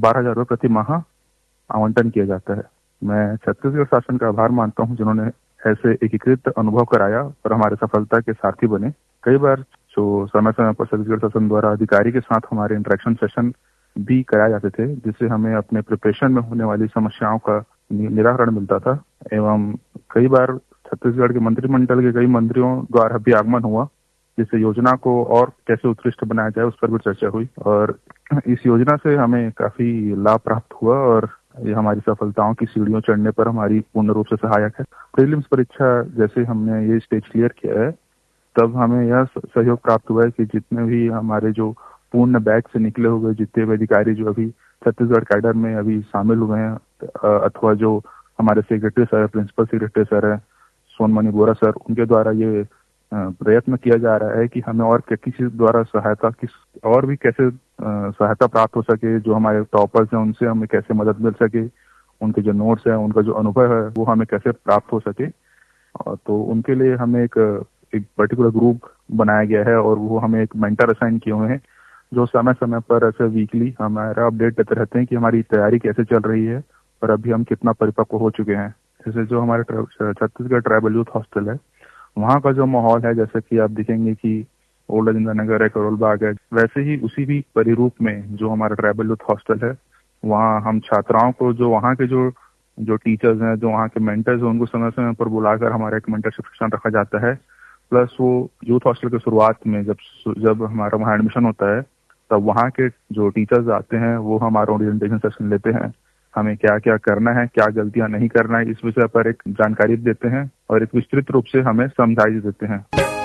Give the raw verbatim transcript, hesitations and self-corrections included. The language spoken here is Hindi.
बारह हजार रुपये प्रति माह आवंटन किया जाता है। मैं छत्तीसगढ़ शासन का आभार मानता हूं जिन्होंने ऐसे एकीकृत अनुभव कराया और हमारे सफलता के साथी बने। कई बार जो समय समय पर छत्तीसगढ़ शासन द्वारा अधिकारी के साथ हमारे इंटरेक्शन सेशन भी कराए जाते थे, जिससे हमें अपने प्रिपरेशन में होने वाली समस्याओं का निराकरण मिलता था। एवं कई बार छत्तीसगढ़ के मंत्रिमंडल के कई मंत्रियों द्वारा भी आगमन हुआ, जिससे योजना को और कैसे उत्कृष्ट बनाया जाए उस पर भी चर्चा हुई और इस योजना से हमें काफी लाभ प्राप्त हुआ और ये हमारी सफलताओं की सीढ़ियों चढ़ने पर हमारी पूर्ण रूप से सहायक है। प्रीलिम्स परीक्षा जैसे हमने ये स्टेज क्लियर किया है, तब हमें यह सहयोग प्राप्त हुआ है कि जितने भी हमारे जो पूर्ण बैच से निकले हुए जितने भी अधिकारी जो अभी छत्तीसगढ़ कैडर में अभी शामिल हुए हैं, अथवा जो हमारे secretary sir, principal secretary sir है सोनमणि बोरा सर, उनके द्वारा ये प्रयत्न किया जा रहा है कि हमें और किसी द्वारा सहायता किस और भी कैसे सहायता प्राप्त हो सके। जो हमारे टॉपर्स हैं उनसे हमें कैसे मदद मिल सके, उनके जो नोट्स हैं, उनका जो अनुभव है वो हमें कैसे प्राप्त हो सके। तो उनके लिए हमें एक एक पर्टिकुलर ग्रुप बनाया गया है और वो हमें एक मेंटर असाइन किए हुए हैं, जो समय समय पर ऐसे वीकली हमारा अपडेट देते रहते हैं कि हमारी तैयारी कैसे चल रही है और अभी हम कितना परिपक्व हो चुके हैं। जैसे जो हमारे छत्तीसगढ़ ट्राइबल यूथ हॉस्टल है, वहाँ का जो माहौल है, जैसे कि आप देखेंगे कि ओल्ड अजिंदा नगर है, करोल बाग है, वैसे ही उसी भी परिरूप में जो हमारा ट्राइबल यूथ हॉस्टल है, वहाँ हम छात्राओं को जो वहाँ के जो जो टीचर्स हैं, जो वहाँ के मेंटर्स हैं, उनको समय समय पर बुलाकर हमारा एक मेंटरशिप सेशन रखा जाता है। प्लस वो यूथ हॉस्टल की शुरुआत में जब जब हमारा वहाँ एडमिशन होता है, तब वहाँ के जो टीचर्स आते हैं वो हमारा ओरिएंटेशन सेशन लेते हैं, हमें क्या क्या करना है, क्या गलतियां नहीं करना है, इस विषय पर एक जानकारी देते हैं और एक विस्तृत रूप से हमें समझाइश देते हैं।